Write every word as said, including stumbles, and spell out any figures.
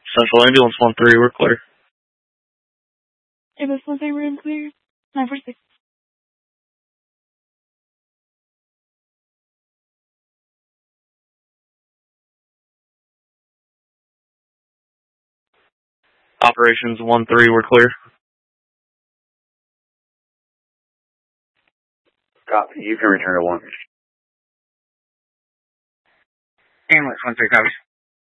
Central Ambulance one three, we're clear. Ambulance one three, we're in clear. nine four six. Operations one three, we're clear. Copy. You can return to one. Ambulance one three, copy.